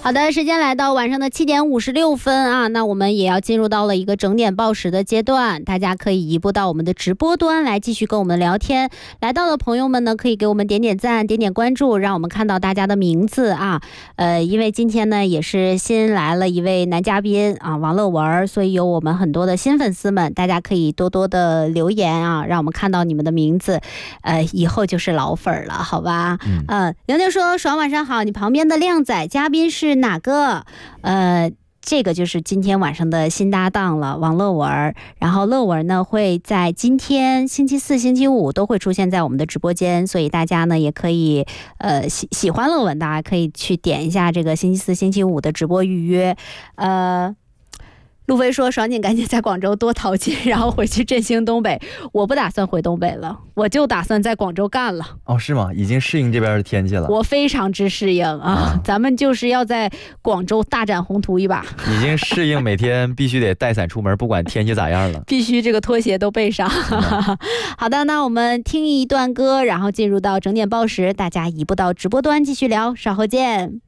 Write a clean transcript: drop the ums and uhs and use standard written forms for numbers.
好的，时间来到晚上的7点56分啊，那我们也要进入到了一个整点报时的阶段，大家可以移步到我们的直播端来继续跟我们聊天。来到的朋友们呢，可以给我们点点赞、点点关注，让我们看到大家的名字啊。因为今天呢也是新来了一位男嘉宾啊，王乐文，所以有我们很多的新粉丝们，大家可以多多的留言啊，让我们看到你们的名字，以后就是老粉了，好吧？玲玲说，爽晚上好，你旁边的靓仔嘉宾是哪个？这个就是今天晚上的新搭档了，王乐文。然后乐文呢会在今天星期四、星期五都会出现在我们的直播间，所以大家呢也可以喜欢乐文，大家可以去点一下这个星期四、星期五的直播预约。路飞说，爽姐赶紧在广州多淘金，然后回去振兴东北。我不打算回东北了，我就打算在广州干了。 哦，是吗？已经适应这边的天气了。 我非常之适应啊，咱们就是要在广州大展宏图一把。 已经适应每天必须得带伞出门，不管天气咋样了。 必须这个拖鞋都备上。好的，那我们听一段歌，然后进入到整点报时，大家移步到直播端继续聊，稍后见。